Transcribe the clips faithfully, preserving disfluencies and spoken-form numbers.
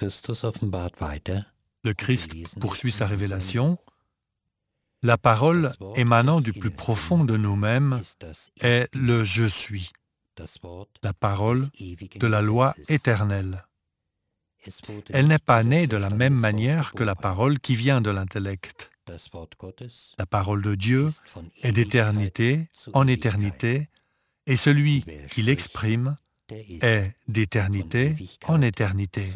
Le Christ poursuit sa révélation. La parole émanant du plus profond de nous-mêmes est le « Je suis », la parole de la loi éternelle. Elle n'est pas née de la même manière que la parole qui vient de l'intellect. La parole de Dieu est d'éternité en éternité, et celui qui l'exprime est d'éternité en éternité.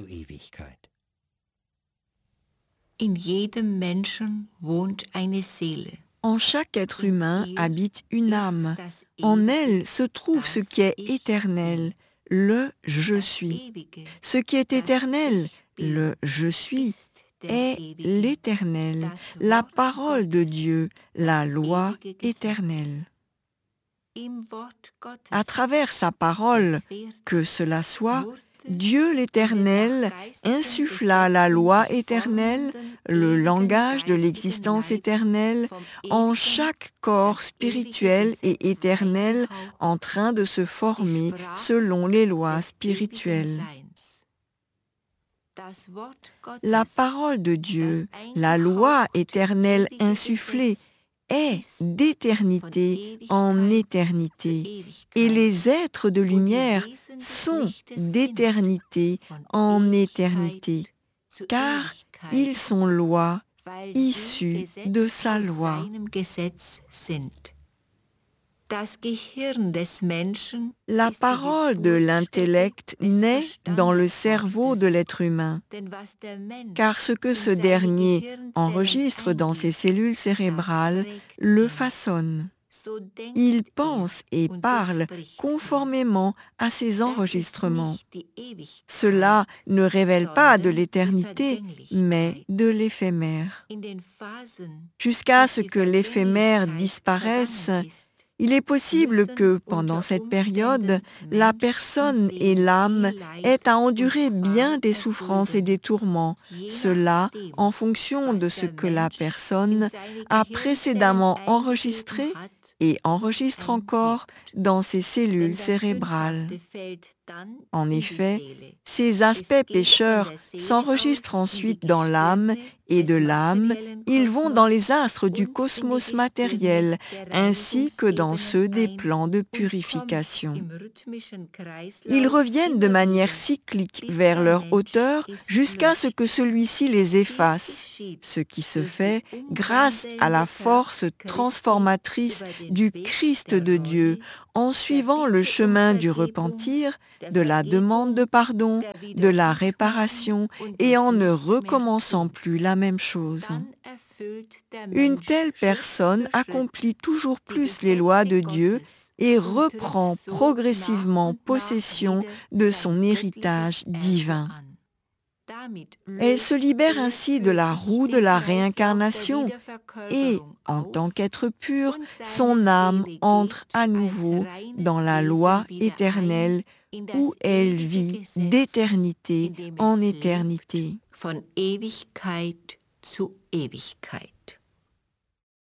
In jedem Menschen wohnt eine Seele. En chaque être humain habite une âme. En elle se trouve ce qui est éternel, le « je suis ». Ce qui est éternel, le « je suis », est l'éternel, la parole de Dieu, la loi éternelle. À travers sa parole, que cela soit, Dieu l'Éternel insuffla la loi éternelle, le langage de l'existence éternelle, en chaque corps spirituel et éternel en train de se former selon les lois spirituelles. La parole de Dieu, la loi éternelle insufflée, est d'éternité en éternité, et les êtres de lumière sont d'éternité en éternité, car ils sont loi, issus de sa loi. La parole de l'intellect naît dans le cerveau de l'être humain, car ce que ce dernier enregistre dans ses cellules cérébrales le façonne. Il pense et parle conformément à ces enregistrements. Cela ne révèle pas de l'éternité, mais de l'éphémère. Jusqu'à ce que l'éphémère disparaisse, il est possible que, pendant cette période, la personne et l'âme aient à endurer bien des souffrances et des tourments, cela en fonction de ce que la personne a précédemment enregistré et enregistre encore dans ses cellules cérébrales. En effet, ces aspects pécheurs s'enregistrent ensuite dans l'âme, et de l'âme, ils vont dans les astres du cosmos matériel, ainsi que dans ceux des plans de purification. Ils reviennent de manière cyclique vers leur auteur jusqu'à ce que celui-ci les efface, ce qui se fait grâce à la force transformatrice du Christ de Dieu, en suivant le chemin du repentir, de la demande de pardon, de la réparation et en ne recommençant plus la même chose. Une telle personne accomplit toujours plus les lois de Dieu et reprend progressivement possession de son héritage divin. Elle se libère ainsi de la roue de la réincarnation et, en tant qu'être pur, son âme entre à nouveau dans la loi éternelle où elle vit d'éternité en éternité. Von Ewigkeit zu Ewigkeit.